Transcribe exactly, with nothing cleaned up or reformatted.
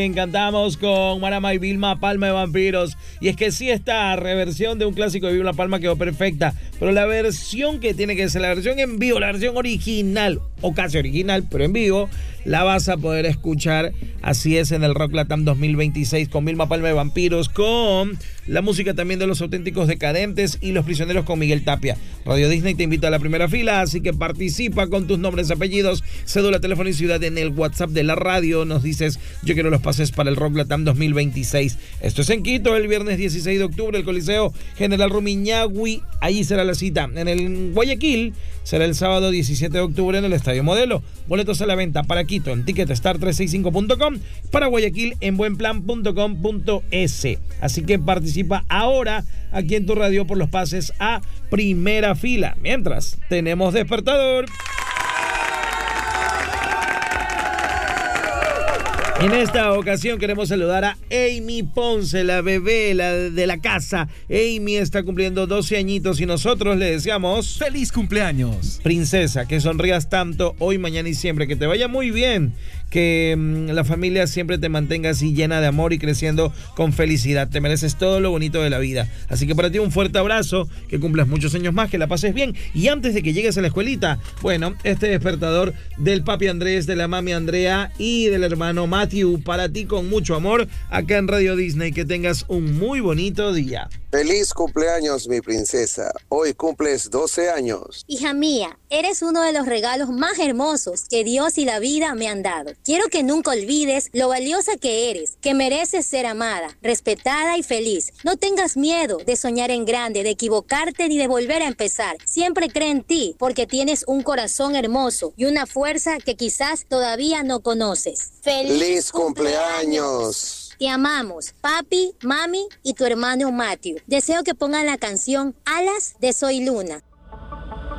Encantamos con Marama y Vilma Palma de Vampiros. Y es que sí, esta reversión de un clásico de Vilma Palma quedó perfecta, pero la versión que tiene que ser la versión en vivo, la versión original, o casi original, pero en vivo, la vas a poder escuchar. Así es, en el Rock Latam dos mil veintiséis con Vilma Palma de Vampiros, con la música también de Los Auténticos Decadentes y Los Prisioneros con Miguel Tapia. Radio Disney te invita a la primera fila, así que participa con tus nombres, apellidos, cédula, teléfono y ciudad en el WhatsApp de la radio. Nos dices: yo quiero los pases para el Rock Latam dos mil veintiséis. Esto es en Quito, el viernes dieciséis de octubre, el Coliseo General Rumiñahui. Ahí será la cita. En el Guayaquil será el sábado diecisiete de octubre en el Estadio Modelo. Boletos a la venta para Quito en ticketstar trescientos sesenta y cinco punto com, para Guayaquil en buenplan punto com punto es. Así que participa ahora aquí en tu radio por los pases a primera fila. Mientras, tenemos despertador. En esta ocasión queremos saludar a Amy Ponce, la bebé la de la casa. Amy está cumpliendo doce añitos y nosotros le deseamos ¡feliz cumpleaños! Princesa, que sonrías tanto hoy, mañana y siempre, que te vaya muy bien, que mmm, la familia siempre te mantenga así llena de amor y creciendo con felicidad. Te mereces todo lo bonito de la vida. Así que para ti un fuerte abrazo, que cumplas muchos años más, que la pases bien. Y antes de que llegues a la escuelita, bueno, este despertador del papi Andrés, de la mami Andrea y del hermano Matthew, para ti con mucho amor, acá en Radio Disney. Que tengas un muy bonito día. Feliz cumpleaños, mi princesa. Hoy cumples doce años. Hija mía, eres uno de los regalos más hermosos que Dios y la vida me han dado. Quiero que nunca olvides lo valiosa que eres, que mereces ser amada, respetada y feliz. No tengas miedo de soñar en grande, de equivocarte ni de volver a empezar. Siempre cree en ti, porque tienes un corazón hermoso y una fuerza que quizás todavía no conoces. ¡Feliz, ¡Feliz cumpleaños! Te amamos, papi, mami y tu hermano Matthew. Deseo que pongan la canción Alas de Soy Luna.